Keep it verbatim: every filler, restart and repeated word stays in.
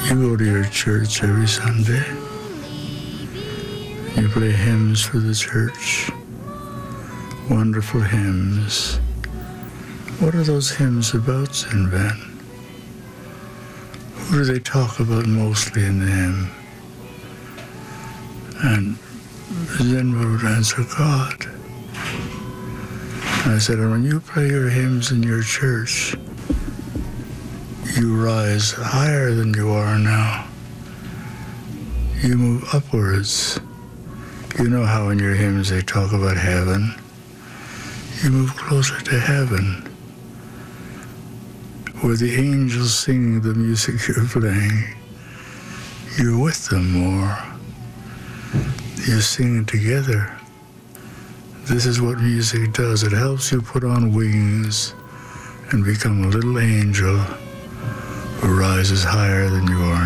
You go to your church every Sunday. You play hymns for the church. Wonderful hymns. What are those hymns about, Sin Ben? Who do they talk about mostly in the hymn? And Zenba would answer, God. And I said, and when you play your hymns in your church, you rise higher than you are now. You move upwards. You know how in your hymns they talk about heaven. You move closer to heaven, where the angels sing the music you're playing. You're with them more. You sing together. This is what music does. It helps you put on wings and become a little angel who rises higher than you are